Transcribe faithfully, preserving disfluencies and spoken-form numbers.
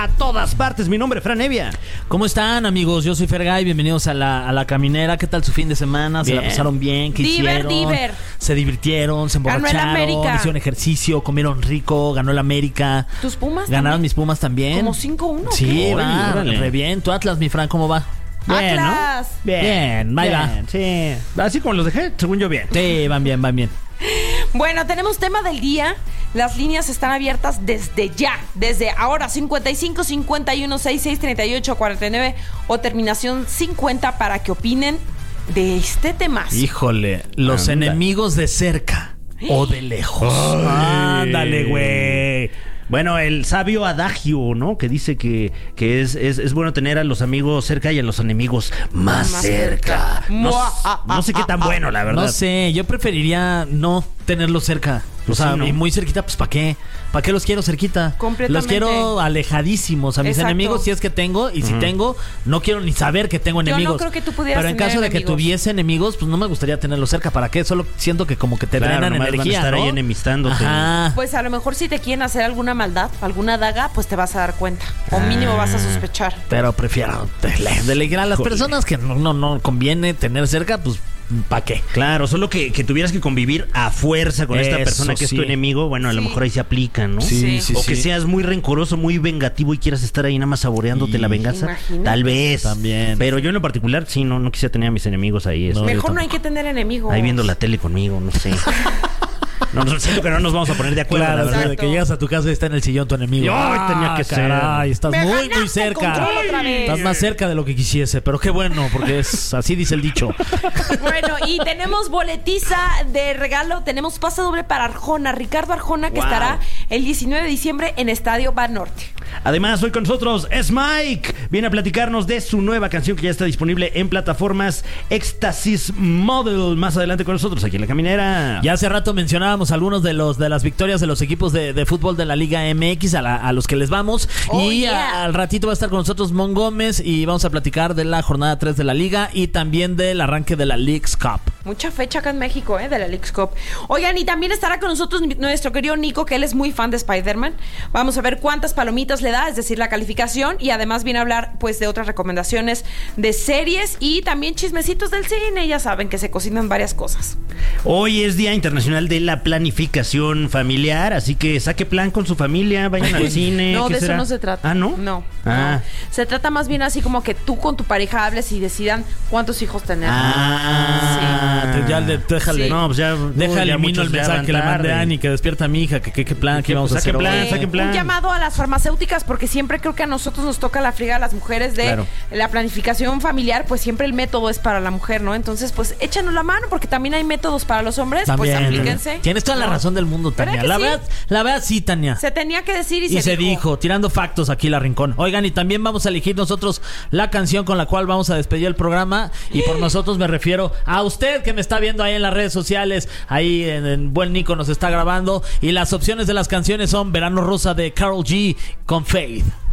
a todas partes. Mi nombre es Fran Evia. ¿Cómo están, amigos? Yo soy Fergay. Bienvenidos a la, a la caminera. ¿Qué tal su fin de semana? ¿Se Bien. la pasaron bien? ¿Qué Diver, hicieron? diver. Se divirtieron, se Ganó el emborracharon, América. hicieron ejercicio, comieron rico, ganó el América. ¿Tus Pumas Ganaron también? mis Pumas también. ¿Como cinco uno? Sí, ¿Qué? va, Órale. re bien. ¿Tu Atlas, mi Fran, cómo va? Bien, ¿no? Atlas. Bien, ahí va. Sí. Así como los dejé, según yo, bien. Sí, van bien, van bien. Bueno, tenemos tema del día. Las líneas están abiertas desde ya, desde ahora, cincuenta y cinco, cincuenta y uno, sesenta y seis, treinta y ocho, cuarenta y nueve o terminación cincuenta para que opinen de este tema. Híjole, los Anda. enemigos de cerca o de lejos. Ay. Ándale, güey. Bueno, el sabio adagio, ¿no? Que dice que, que es, es, es bueno tener a los amigos cerca y a los enemigos más, Más cerca. cerca. No, no sé qué tan bueno, la verdad. No sé, yo preferiría no tenerlos cerca. Pues o sea, sí, ¿no? y muy cerquita, pues ¿para qué? ¿Para qué los quiero cerquita? Completamente. Los quiero alejadísimos a mis Exacto. enemigos, si es que tengo. Y si tengo, no quiero ni saber que tengo Yo no enemigos. creo que tú pudieras Pero en tener caso de que enemigos. tuviese enemigos, pues no me gustaría tenerlos cerca. ¿Para qué? Solo siento que como que te Claro, drenan nomás van a energía, estar ¿no? ahí enemistándote. Ajá. Pues a lo mejor si te quieren hacer alguna maldad, alguna daga, pues te vas a dar cuenta. O mínimo vas a sospechar. Pero prefiero dele- delegar a las Híjole. personas que no, no, no conviene tener cerca, pues ¿para qué? Claro, solo que, que tuvieras que convivir a fuerza con esta Eso persona que sí. es tu enemigo, bueno, a lo Sí. mejor ahí se aplica, ¿no? Sí, sí, o sí. que seas muy rencoroso, muy vengativo y quieras estar ahí nada más saboreándote Y- la venganza. Imagínate. Tal vez. También. Pero yo en lo particular, sí, no, no quisiera tener a mis enemigos ahí. eso. No, yo Mejor no hay tampoco. que tener enemigos. Ahí viendo la tele conmigo, no sé. No, no, siento que no nos vamos a poner de acuerdo, Claro, la o sea, verdad. de que llegas a tu casa y está en el sillón tu enemigo. Y, ay, tenía que ser. caray, estás Me muy, ganaste muy el cerca. control otra vez. Estás más cerca de lo que quisiese, pero qué bueno, porque es así dice el dicho. Bueno, y tenemos boletiza de regalo. Tenemos pase doble para Arjona, Ricardo Arjona, que Wow. estará el diecinueve de diciembre en Estadio Banorte. Además, hoy con nosotros es Mike. Viene a platicarnos de su nueva canción que ya está disponible en plataformas Éxtasis Model. Más adelante con nosotros aquí en La Caminera. Ya hace rato mencionábamos algunos de los de las victorias de los equipos de, de fútbol de la Liga M X a, la- a los que les vamos. Oh, y yeah. a- al ratito va a estar con nosotros Mon Gómez y vamos a platicar de la jornada tres de la Liga y también del arranque de la Leagues Cup. Mucha fecha acá en México, ¿eh? De la Leagues Cup. Oigan, y también estará con nosotros nuestro querido Nico, que él es muy fan de Spider-Man. Vamos a ver cuántas palomitas le da, es decir, la calificación. Y además viene a hablar, pues, de otras recomendaciones de series y también chismecitos del cine. Ya saben que se cocinan varias cosas. Hoy es Día Internacional de la Planificación Familiar, así que saque plan con su familia, vayan al cine. No, ¿qué de eso será? no se trata. Ah, ¿no? No. Ah. no. Se trata más bien así como que tú con tu pareja hables y decidan cuántos hijos tener. Ah. Te- ya le- déjale, Sí. No, pues ya. Déjale ya elimino muchos el ya mensaje van que le mandé tarde. a Ani, que despierta a mi hija, que qué plan, que Que, vamos a pues, hacer saquen hoy. plan, Eh, saquen plan. Un llamado a las farmacéuticas, porque siempre creo que a nosotros nos toca la friega a las mujeres de Claro. la planificación familiar, pues siempre el método es para la mujer, ¿no? Entonces, pues échanos la mano, porque también hay métodos para los hombres, pues También. aplíquense. Tienes toda la ¿no? razón del mundo, ¿Verdad Tania. que La sí? verdad, la verdad sí, Tania. Se tenía que decir y, Y se dijo, tirando factos aquí la Rincón. Oigan, y también vamos a elegir nosotros la canción con la cual vamos a despedir el programa. Y por nosotros me refiero a usted que me está viendo ahí en las redes sociales. Ahí en, en Buen Nico nos está grabando. Y las opciones de las canciones son Verano Rosa de Karol G con Faith.